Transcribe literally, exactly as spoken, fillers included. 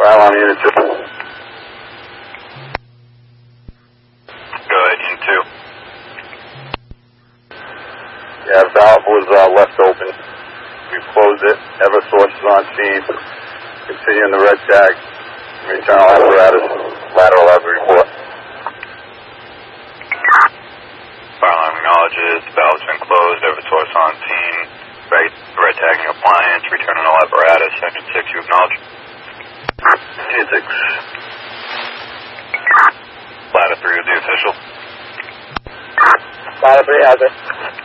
Fire alarm unit two. Go ahead, unit two. Yeah, valve was uh, left open. We closed it. Eversource is on scene. Continue in the red tag. Internal apparatus. Lateral as report. Fire alarm acknowledges. Valve's been closed. Eversource on scene. Red, red tagging appliance. Return on all apparatus. Engine six, you acknowledge. Unit six. Ladder three of the official. Ladder three has it.